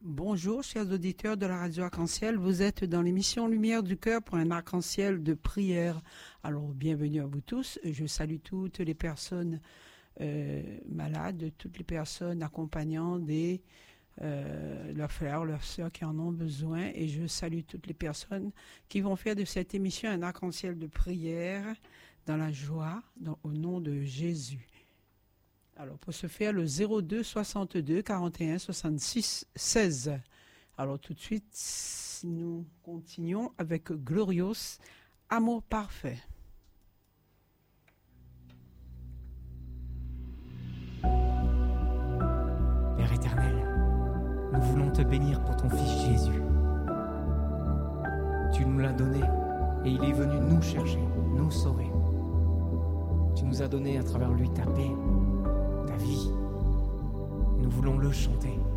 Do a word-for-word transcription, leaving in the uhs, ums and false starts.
Bonjour, chers auditeurs de la radio Arc-en-Ciel. Vous êtes dans l'émission Lumière du Cœur pour un arc-en-ciel de prière. Alors, bienvenue à vous tous. Je salue toutes les personnes euh, malades, toutes les personnes accompagnant des, euh, leurs frères, leurs sœurs qui en ont besoin. Et je salue toutes les personnes qui vont faire de cette émission un arc-en-ciel de prière dans la joie, dans, au nom de Jésus. Alors, pour ce faire, le zéro deux soixante-deux quarante et un soixante-six seize. Alors, tout de suite, nous continuons avec Glorios, Amour parfait. Père éternel, nous voulons te bénir pour ton Fils Jésus. Tu nous l'as donné et il est venu nous chercher, nous sauver. Tu nous as donné à travers lui ta paix, ta vie. Nous voulons le chanter.